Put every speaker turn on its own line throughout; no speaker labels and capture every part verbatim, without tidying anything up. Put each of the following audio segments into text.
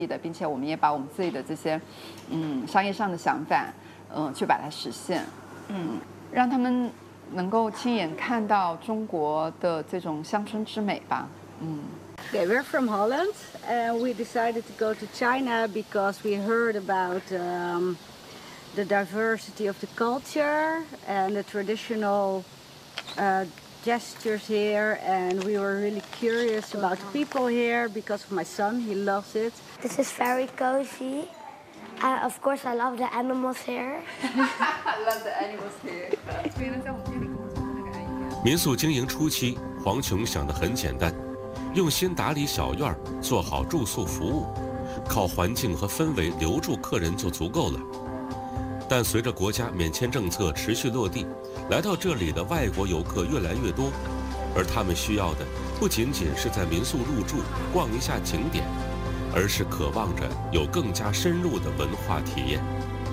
的，并且我们也把我们自己的这些嗯商业上的想法，嗯、呃，去把它实现，嗯，让他们能够亲眼看到中国的这种乡村之美吧，嗯。
Okay, we're from Holland, and we decided to go to China because we heard about um, the diversity of the culture and the traditional uh, gestures here, and we were really curious about the people here because of my son. He loves it.
This is very cozy. Uh, of course, I love the animals here.
I love the animals here.
民宿经营初期，黄琼想得很简单，用心打理小院，做好住宿服务，靠环境和氛围留住客人就足够了。但随着国家免签政策持续落地，来到这里的外国游客越来越多，而他们需要的不仅仅是在民宿入住、逛一下景点，而是渴望着有更加深入的文化体验。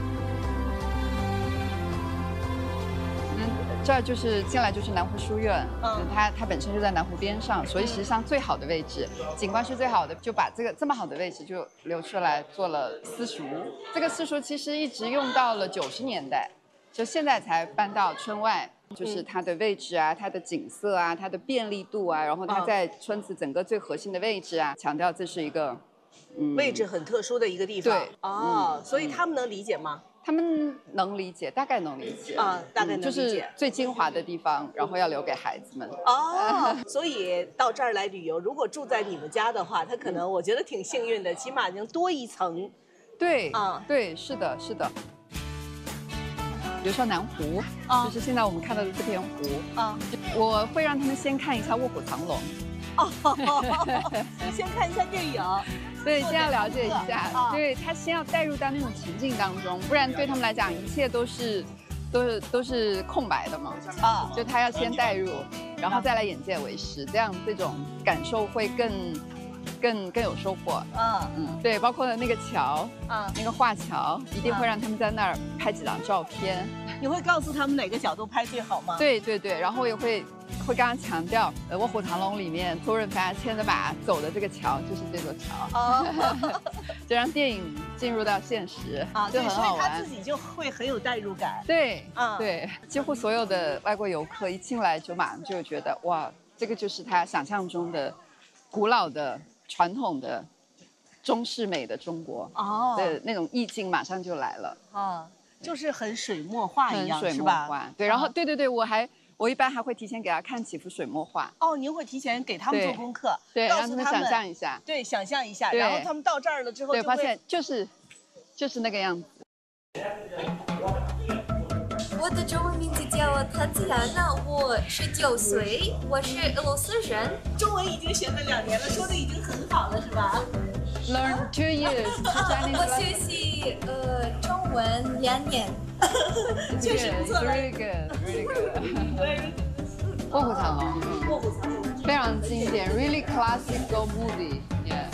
这儿就是进来就是南湖书院，嗯，它它本身就在南湖边上，所以实际上最好的位置，景观是最好的，就把这个这么好的位置就留出来做了私塾。这个私塾其实一直用到了九十年代，就现在才搬到村外，就是它的位置啊，它的景色啊，它的便利度啊，然后它在村子整个最核心的位置啊，强调这是一个，
嗯，位置很特殊的一个地方。
对，
哦，嗯，所以他们能理解吗？
他们能理解，大概能理解
啊，大概能理解，
就是最精华的地方，然后要留给孩子们。
哦，所以到这儿来旅游，如果住在你们家的话，他可能我觉得挺幸运的，起码能多一层。
对，啊，对，是的，是的。比如说南湖，啊，就是现在我们看到的这片湖，啊，我会让他们先看一下《卧虎藏龙》。
哦，先看一下电影。
对，先要了解一下，啊，对他先要带入到那种情境当中，不然对他们来讲一切都是，都是都是空白的嘛。啊，就他要先带入，然后再来眼见为实，这样这种感受会更，更更有收获。嗯嗯，对，包括那个桥，啊，那个画桥，一定会让他们在那儿拍几张照片。
你会告诉他们哪个角度拍最好吗？
对对对，然后我也会。会刚刚强调，呃，《卧虎藏龙》里面周润发牵着马走的这个桥就是这座桥，哦，就让电影进入到现实啊，就很好玩。
所以他自己就会很有代入感。
对，啊，对，几乎所有的外国游客一进来就马上就觉得，哇，这个就是他想象中的古老的、传统的中式美的中国哦的那种意境，马上就来了。啊，
就是很水墨画一样，
很水墨画。对，然后对对对，我还。我一般还会提前给他看几幅水墨画。
哦，您会提前给他们做功课，
对，让他们想象一下。
对，想象一下，然后他们到这儿了之后，
对，发现就是，就是那个样子。
我的中文名字叫谭子兰呢，我十九岁，我是俄罗斯人。
中文已经学了两年了，说的已经很好了，是吧
？Learn two years.
我学习呃中文两年。
确实不错
，Really good, really good. 卧虎藏龙，
卧虎藏龙
非常经典 ，really classical movie. Yeah.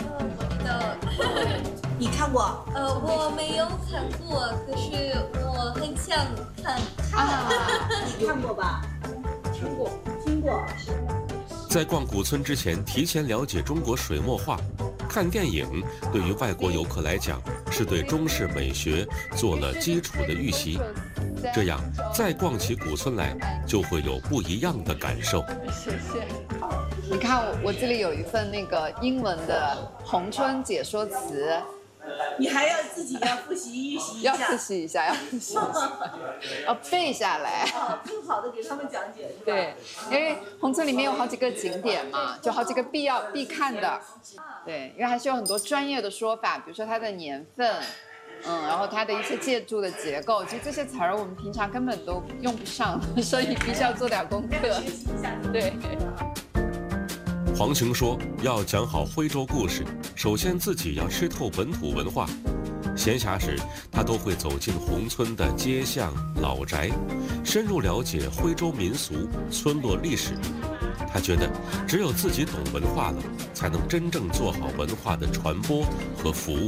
你看过？
呃，我没有看过，可是我很想看。
啊，你看过吧？听过，听过。
在逛古村之前，提前了解中国水墨画。看电影对于外国游客来讲，是对中式美学做了基础的预习，这样再逛起古村来，就会有不一样的感受。
谢谢。你看我，我这里有一份那个英文的红春解说词。
你还要自己要复习预习一下，
要复习一下，要复习一下，要背下来，
啊，更好的给他们讲解。
对，因为红村里面有好几个景点嘛，就好几个必要必看的。对，因为还是有很多专业的说法，比如说它的年份，嗯，然后它的一些建筑的结构，其实这些词儿我们平常根本都用不上，所以必须要做点功课。对。
黄琼说，要讲好徽州故事，首先自己要吃透本土文化。闲暇时，他都会走进宏村的街巷老宅，深入了解徽州民俗、村落历史。他觉得，只有自己懂文化了，才能真正做好文化的传播和服务。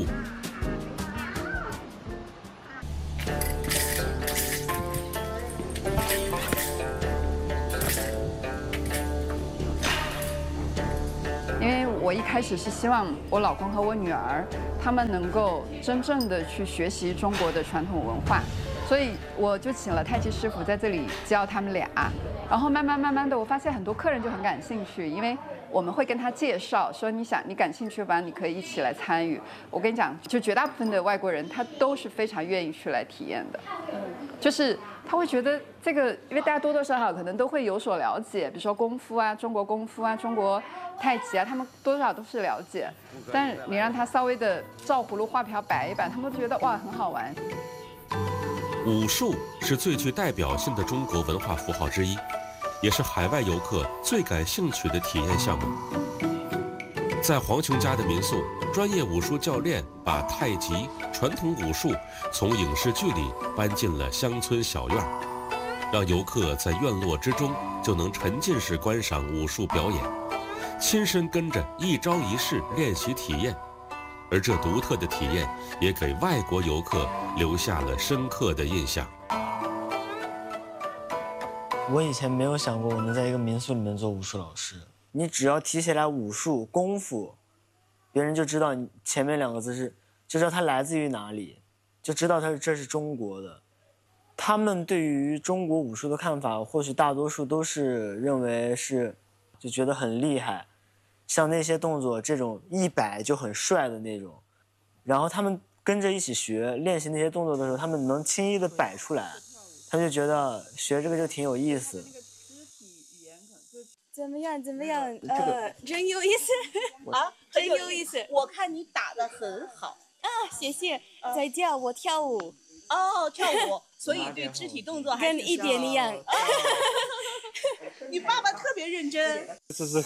我一开始是希望我老公和我女儿他们能够真正的去学习中国的传统文化，所以我就请了太极师傅在这里教他们俩。然后慢慢慢慢的，我发现很多客人就很感兴趣，因为我们会跟他介绍说，你想你感兴趣吧，你可以一起来参与。我跟你讲，就绝大部分的外国人他都是非常愿意去来体验的，就是他会觉得这个，因为大家多多少少可能都会有所了解，比如说功夫啊、中国功夫啊、中国太极啊，他们多多少少都是了解，但是你让他稍微的照葫芦画瓢摆一摆，他们都觉得哇很好玩。
武术是最具代表性的中国文化符号之一，也是海外游客最感兴趣的体验项目。在黄琼家的民宿，专业武术教练把太极传统武术从影视剧里搬进了乡村小院，让游客在院落之中就能沉浸式观赏武术表演，亲身跟着一招一式练习体验。而这独特的体验也给外国游客留下了深刻的印象。
我以前没有想过我能在一个民宿里面做武术老师。你只要提起来武术功夫，别人就知道你前面两个字是，就知道它来自于哪里，就知道它是这是中国的。他们对于中国武术的看法，或许大多数都是认为是，就觉得很厉害。像那些动作，这种一摆就很帅的那种，然后他们跟着一起学练习那些动作的时候，他们能轻易的摆出来，他们就觉得学这个就挺有意思。
怎么样？怎么样？呃，真有意思
啊，
真有意思。
我看你打得很好
啊，谢谢。在教我跳舞。
哦，跳舞，所以对肢体动作还
跟一点一样。
你爸爸特别认真。
这是